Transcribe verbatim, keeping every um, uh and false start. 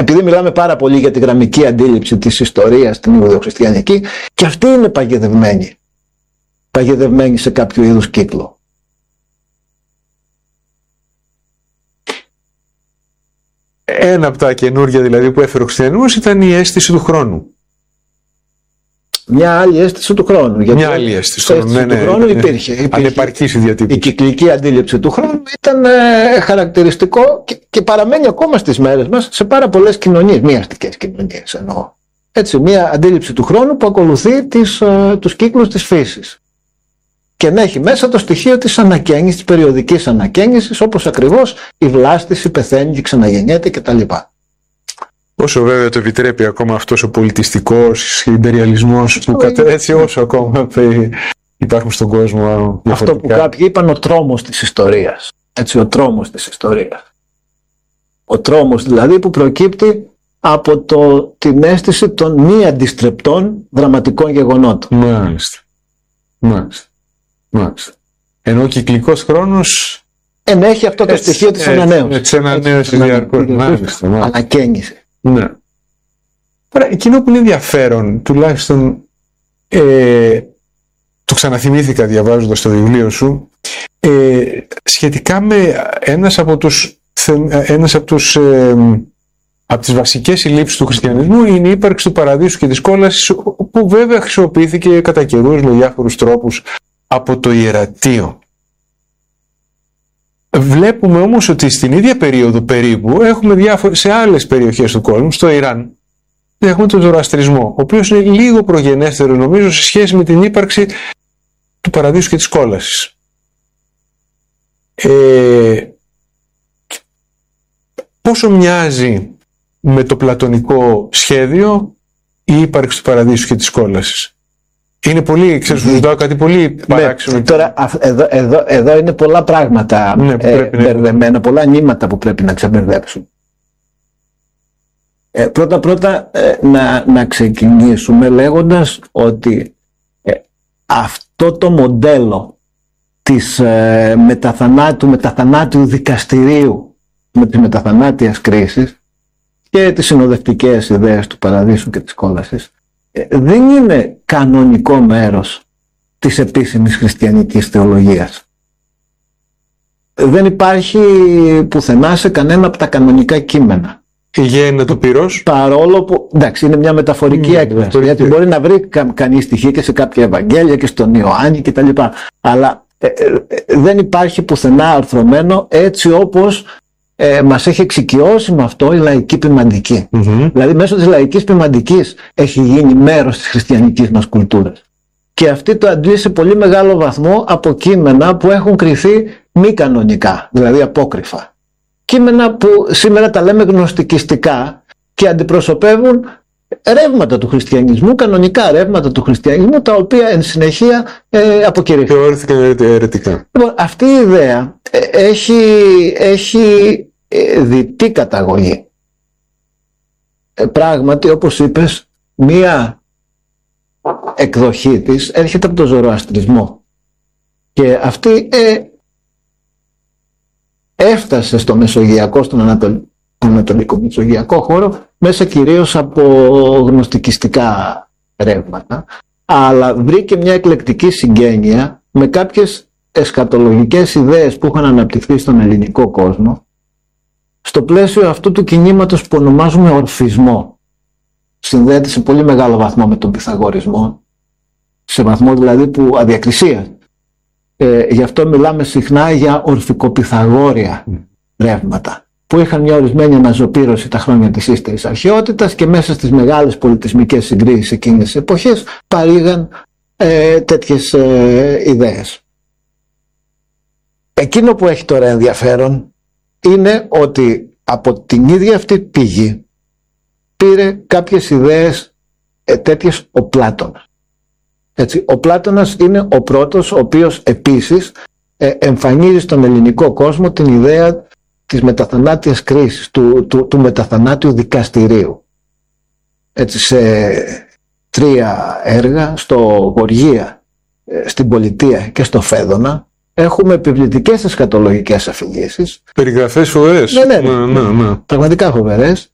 επειδή μιλάμε πάρα πολύ για τη γραμμική αντίληψη της ιστορίας, την ιουδαιοχριστιανική, και αυτή είναι παγιδευμένη. Παγιδευμένη σε κάποιο είδους κύκλο. Ένα από τα καινούργια δηλαδή που έφερε ο χριστιανισμός ήταν η αίσθηση του χρόνου. Μια άλλη αίσθηση του χρόνου. Γιατί Μια άλλη αίσθηση του, ναι, ναι, του χρόνου υπήρχε. υπήρχε. Ανεπαρκής η διατύπωση. Η κυκλική αντίληψη του χρόνου ήταν ε, χαρακτηριστικό και, και παραμένει ακόμα στις μέρες μας σε πάρα πολλές κοινωνίες, μη αστικές κοινωνίες εννοώ. Έτσι, μια αντίληψη του χρόνου που ακολουθεί τις, ε, τους κύκλους της φύσης. Και να έχει μέσα το στοιχείο της ανακαίνησης, της περιοδικής ανακαίνησης, όπως ακριβώς η βλάστηση πεθαίνει και ξαναγεννιέται κτλ. Όσο βέβαια το επιτρέπει ακόμα αυτός ο πολιτιστικός ιμπεριαλισμός που κατέ, έτσι όσο ακόμα υπάρχουν στον κόσμο. Αυτό που κάποιοι είπαν ο τρόμος της ιστορίας. Έτσι, ο τρόμος της ιστορίας. Ο τρόμος δηλαδή που προκύπτει από το, την αίσθηση των μη αντιστρεπτών δραματικών γεγονότων. Μάλιστα. Μάλιστα. Μάλιστα. Ενώ ο κυκλικός χρόνος ενέχει αυτό το έτσι, στοιχείο της έτσι, ανανέωσης. Έτσι, ανανέωση διαρκώς. Μάλιστα. Ανακαίνιση. Ναι. Τώρα, εκείνο που είναι ενδιαφέρον, τουλάχιστον ε, το ξαναθυμήθηκα διαβάζοντας το βιβλίο σου, ε, σχετικά με ένας από τους, ένας από τους ε, από τις βασικές συλλήψεις του χριστιανισμού είναι η ύπαρξη του παραδείσου και της κόλασης, που βέβαια χρησιμοποιήθηκε κατά καιρούς με διάφορους τρόπους από το ιερατείο. Βλέπουμε όμως ότι στην ίδια περίοδο περίπου έχουμε διάφορες, σε άλλες περιοχές του κόσμου, στο Ιράν, έχουμε τον Ζωραστρισμό, ο οποίος είναι λίγο προγενέστερο νομίζω σε σχέση με την ύπαρξη του παραδείσου και της κόλασης. Ε, πόσο μοιάζει με το πλατωνικό σχέδιο η ύπαρξη του παραδείσου και της κόλασης? Είναι πολύ, ξέρεις, σου ζητάω κάτι πολύ παράξενο. Ναι, τώρα εδώ, εδώ, εδώ είναι πολλά πράγματα ναι, ε, μπερδεμένα, πολλά νήματα που πρέπει να ξεμπερδέψουν. Ε, πρώτα πρώτα ε, να, να ξεκινήσουμε λέγοντας ότι ε, αυτό το μοντέλο της ε, μεταθανάτου, μεταθανάτιου δικαστηρίου με τις μεταθανάτιας κρίσεις και τις συνοδευτικές ιδέες του παραδείσου και της κόλασης δεν είναι κανονικό μέρος της επίσημης χριστιανικής θεολογίας. Δεν υπάρχει πουθενά σε κανένα από τα κανονικά κείμενα. Η γέννα του πυρός. Παρόλο που, εντάξει, είναι μια μεταφορική mm, έκφραση, γιατί μπορεί να βρει κα, κανείς στοιχεία και σε κάποια Ευαγγέλια και στον Ιωάννη κτλ. Αλλά ε, ε, ε, δεν υπάρχει πουθενά αρθρωμένο έτσι όπως Ε, μας έχει εξοικειώσει με αυτό η λαϊκή ποιμαντική. Mm-hmm. Δηλαδή μέσω της λαϊκής ποιμαντικής έχει γίνει μέρος της χριστιανικής μας κουλτούρας. Και αυτή το αντλεί σε πολύ μεγάλο βαθμό από κείμενα που έχουν κριθεί μη κανονικά, δηλαδή απόκριφα. Κείμενα που σήμερα τα λέμε γνωστικιστικά και αντιπροσωπεύουν ρεύματα του χριστιανισμού, κανονικά ρεύματα του χριστιανισμού, τα οποία εν συνεχεία ε, αποκηρύχθηκαν. Θεωρήθηκαν αιρετικά. Λοιπόν, αυτή η ιδέα ε, έχει, έχει ε, διτή καταγωγή. Ε, πράγματι, όπως είπες, μία εκδοχή της έρχεται από τον Ζωροαστρισμό. Και αυτή ε, έφτασε στο Μεσογειακό, στον Ανατολικό, Ανατολικό Μεσογειακό χώρο, μέσα κυρίως από γνωστικιστικά ρεύματα, αλλά βρήκε μια εκλεκτική συγγένεια με κάποιες εσχατολογικές ιδέες που είχαν αναπτυχθεί στον ελληνικό κόσμο, στο πλαίσιο αυτού του κινήματος που ονομάζουμε ορφισμό. Συνδέεται σε πολύ μεγάλο βαθμό με τον Πυθαγορισμό, σε βαθμό δηλαδή που αδιακρισία. Ε, γι' αυτό μιλάμε συχνά για ορφικοπυθαγόρια mm. ρεύματα, που είχαν μια ορισμένη αναζωπήρωση τα χρόνια της ύστερης αρχαιότητας και μέσα στις μεγάλες πολιτισμικές συγκρίσεις εκείνες τις εποχές παρήγαν ε, τέτοιες ε, ιδέες. Εκείνο που έχει τώρα ενδιαφέρον είναι ότι από την ίδια αυτή πηγή πήρε κάποιες ιδέες ε, τέτοιες ο Πλάτωνας. Έτσι, ο Πλάτωνας είναι ο πρώτος ο οποίος επίσης ε, εμφανίζει στον ελληνικό κόσμο την ιδέα της μεταθανάτιας κρίσης, του, του, του μεταθανάτιου δικαστηρίου. Έτσι, σε τρία έργα, στο Γοργία, στην Πολιτεία και στο Φέδωνα, έχουμε επιβλητικές εσκατολογικές αφηγήσεις. Περιγραφές φοβερές. Ναι, ναι, ναι, ναι, ναι, ναι. Πραγματικά φοβερές.